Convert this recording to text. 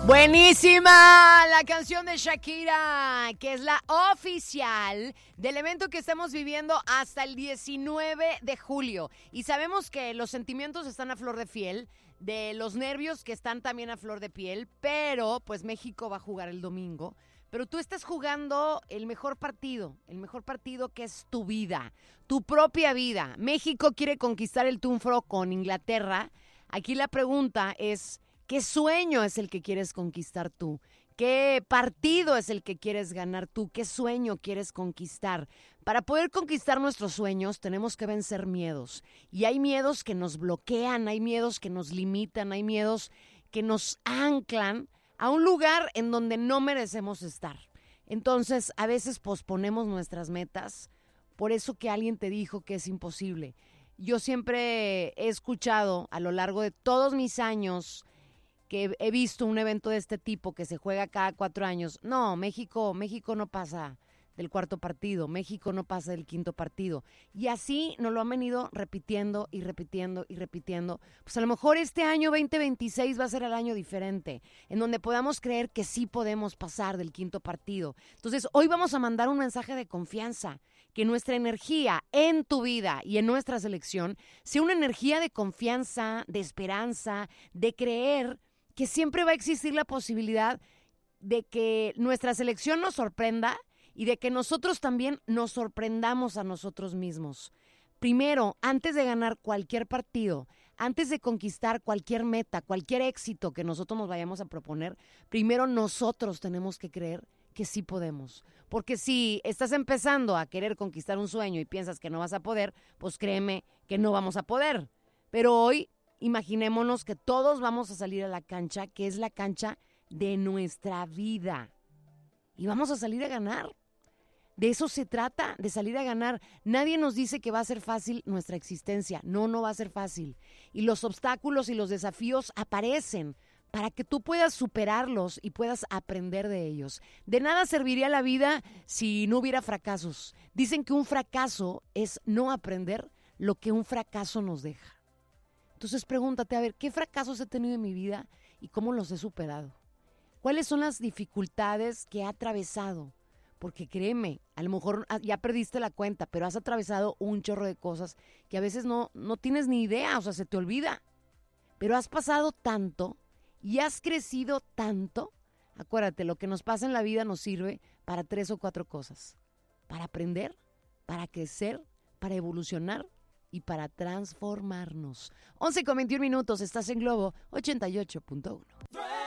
Buenísima la canción de Shakira, que es la oficial del evento que estamos viviendo hasta el 19 de julio. Y sabemos que los sentimientos están a flor de piel, de los nervios que están también a flor de piel, pero pues México va a jugar el domingo. Pero tú estás jugando el mejor partido que es tu vida, tu propia vida. México quiere conquistar el triunfo con Inglaterra. Aquí la pregunta es, ¿qué sueño es el que quieres conquistar tú? ¿Qué partido es el que quieres ganar tú? ¿Qué sueño quieres conquistar? Para poder conquistar nuestros sueños tenemos que vencer miedos. Y hay miedos que nos bloquean, hay miedos que nos limitan, hay miedos que nos anclan a un lugar en donde no merecemos estar. Entonces, a veces posponemos nuestras metas por eso que alguien te dijo que es imposible. Yo siempre he escuchado a lo largo de todos mis años que he visto un evento de este tipo que se juega cada 4 años. No, México no pasa del cuarto partido, México no pasa del quinto partido. Y así nos lo han venido repitiendo y repitiendo y repitiendo. Pues a lo mejor este año 2026 va a ser el año diferente, en donde podamos creer que sí podemos pasar del quinto partido. Entonces, hoy vamos a mandar un mensaje de confianza, que nuestra energía en tu vida y en nuestra selección sea una energía de confianza, de esperanza, de creer que siempre va a existir la posibilidad de que nuestra selección nos sorprenda y de que nosotros también nos sorprendamos a nosotros mismos. Primero, antes de ganar cualquier partido, antes de conquistar cualquier meta, cualquier éxito que nosotros nos vayamos a proponer, primero nosotros tenemos que creer que sí podemos. Porque si estás empezando a querer conquistar un sueño y piensas que no vas a poder, pues créeme que no vamos a poder. Pero hoy imaginémonos que todos vamos a salir a la cancha, que es la cancha de nuestra vida. Y vamos a salir a ganar. De eso se trata, de salir a ganar. Nadie nos dice que va a ser fácil nuestra existencia. No va a ser fácil. Y los obstáculos y los desafíos aparecen para que tú puedas superarlos y puedas aprender de ellos. De nada serviría la vida si no hubiera fracasos. Dicen que un fracaso es no aprender lo que un fracaso nos deja. Entonces pregúntate, a ver, ¿qué fracasos he tenido en mi vida y cómo los he superado? ¿Cuáles son las dificultades que he atravesado? Porque créeme, a lo mejor ya perdiste la cuenta, pero has atravesado un chorro de cosas que a veces no tienes ni idea, o sea, se te olvida. Pero has pasado tanto y has crecido tanto. Acuérdate, lo que nos pasa en la vida nos sirve para 3 o 4 cosas. Para aprender, para crecer, para evolucionar y para transformarnos. 11:21, estás en Globo 88.1.